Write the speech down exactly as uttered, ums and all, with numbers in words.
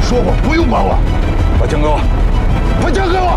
说过不用管我。 把枪给我， 把枪给我。